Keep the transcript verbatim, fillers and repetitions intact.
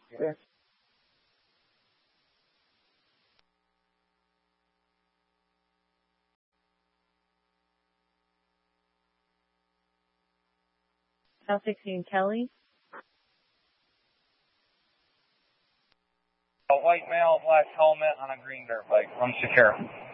Yes. L sixteen Kelly. A white male, black helmet on a green dirt bike from Secure.